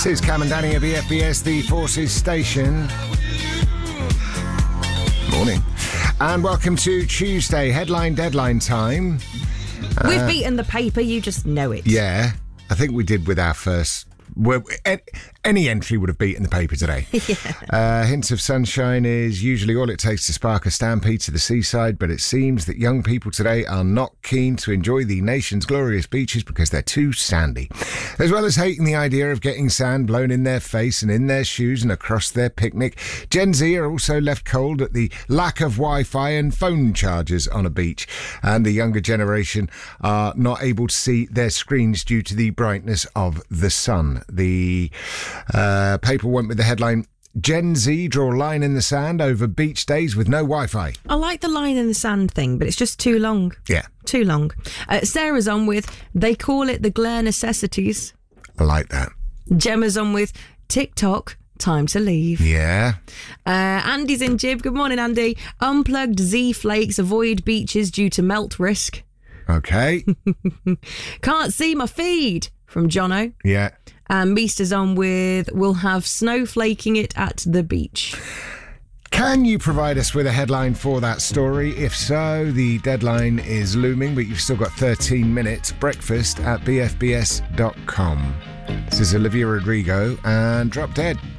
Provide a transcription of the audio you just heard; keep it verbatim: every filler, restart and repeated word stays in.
This is Cam and Danny at B F B S, the Forces Station. Morning. And welcome to Tuesday, headline deadline time. We've Uh, beaten the paper, you just know it. Yeah, I think we did with our first... Well, any entry would have beaten the paper today. yeah. Uh, hints of sunshine is usually all it takes to spark a stampede to the seaside, but it seems that young people today are not keen to enjoy the nation's glorious beaches because they're too sandy. As well as hating the idea of getting sand blown in their face and in their shoes and across their picnic, Gen Z are also left cold at the lack of Wi-Fi and phone chargers on a beach. And the younger generation are not able to see their screens due to the brightness of the sun. The uh, paper went with the headline, Gen Z draw line in the sand over beach days with no Wi-Fi. I like the line in the sand thing, but it's just too long. Yeah. Too long. Uh, Sarah's on with, they call it the glare necessities. I like that. Gemma's on with, TikTok, time to leave. Yeah. Uh, Andy's in Jib. Good morning, Andy. Unplugged Z flakes, avoid beaches due to melt risk. Okay. Can't see my feed, from Jono. Yeah. And Meester's on with, we'll have snowflaking it at the beach. Can you provide us with a headline for that story? If so, the deadline is looming, but you've still got thirteen minutes. Breakfast at b f b s dot com. This is Olivia Rodrigo and Drop Dead.